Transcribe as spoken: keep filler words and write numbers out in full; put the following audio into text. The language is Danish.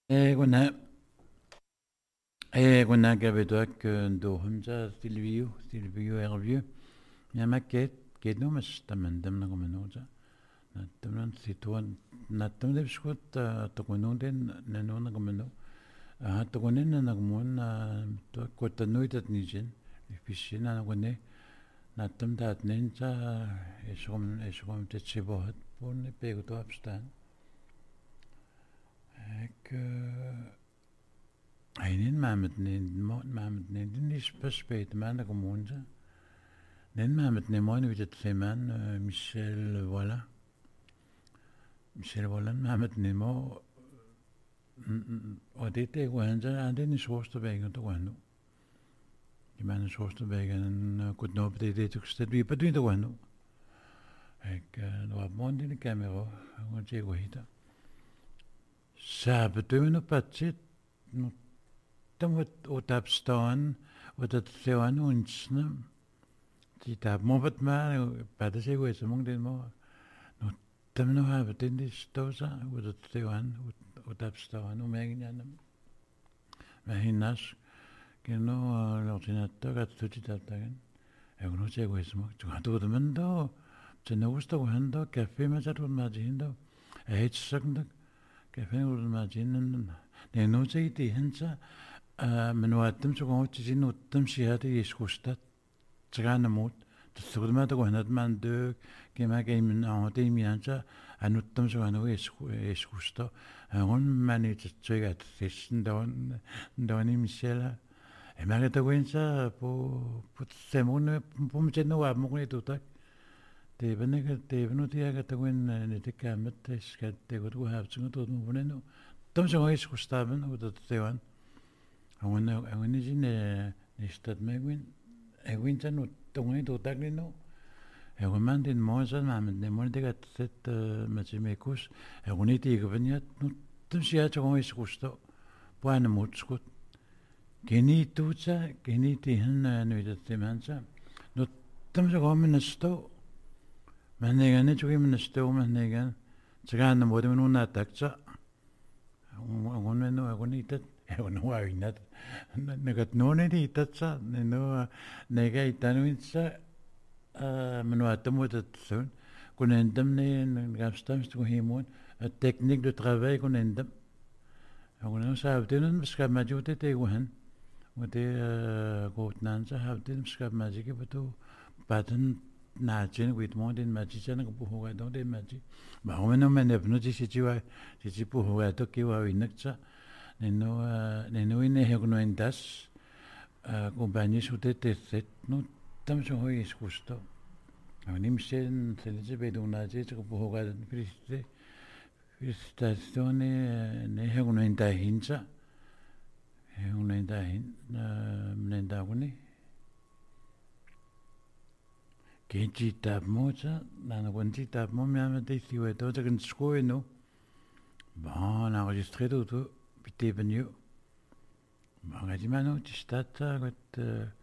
Eh, kuna eh kuna kabetuak ndo hunja Silvio Silvio Hervieux nyama ket ket no mas tamandam na kumanoja na tamnan situan na tamde bskut to kunonden na no na kumano ah to kunen na kumon na to kotanuitat nijin ifishina na kune na tamdat nenja eskom eskom tetsibohat pon pegoto abstan ek Einen mamet nen mamet nen din is bespet man da comunja. Nen mamet ne moin wieder zeman Michel voilà. Michel voilà mamet ne mo og det det wanja and den is worst wegen to wanu. Die man is worst wegen en goed no det det ook sted wie bedien to wanu. Ik no ab mon din camera og je go hita. Sa bedien op patsit no dan wordt op staan wordt het zo aan ons ne die daar moet maar bij de zee is mong den maar no dan nog hebben het in die stoza wordt het zo aan op staan om eigen ja maar hinnas keno l'ordinateur gaat tot dit dagen en nog zee is mong tu gaat door de mendo te noosten we hando café maar dat wordt maar hindo heet zeggen café wordt maar hinden nee no zee die hinsa من وقتم شو قلت تجين وتمشي هذا يشوشت تجانا موت تسود ما تقول هنا من دك كما جاي من عهدي ميانجا أنو تمشي أنا ويشكو يشوشتا هون ماني تتجا تسيشن دون دوني ميشيلا ما كنت وينسا بو بو تسمون بو مجنون واب مغني توتك تبنك تبنو تيا كتوين نتكامل تشكت تقول وهاب تقول تقول مبنينو تمشي ويشوشتا بن وتتوين Awan awan ni sin ni stad megwin egwin tan tongni to tagni no ewan man din mo san ma ne mo de gat set matematicus ewan ti gveniat no tum sia to is gusto buena mutskut geni tuza geni ti han no de temansa no tum so gomen sto man ne gan ne men sto man ne gan tsagan mo de no na takza awan no awan itat ewan no awinat nagat no ne di tatsa ne no nega itanuitsa menuatamut atsun kunendam ne gabstam stu himon a technique de travail kunendam awan sa habtenen beskab majute te wan wote gotnan sa habten beskab majike betu paten najin with more than majichan ko buhoga don de maji ba hono men evno ji sijiwa ji buhoga to kiwa winaksa neno neno ine hegno endas compañía sute te no tam so hoy es justo ani misen se le ve de una je ko boga priste prestazione ne hegno enda hinza hegno enda hin nenda guni Genji tab moza na gonji tab mo mi amate siwe to te kan skoe no ba na registré to Bite venu. Magari mano ci stata quet